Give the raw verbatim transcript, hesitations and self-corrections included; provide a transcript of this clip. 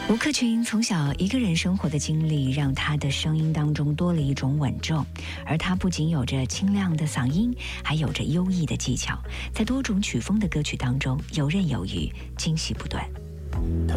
吴克群从小一个人生活的经历，让他的声音当中多了一种稳重，而他不仅有着清亮的嗓音，还有着优异的技巧，在多种曲风的歌曲当中游刃有余，惊喜不断。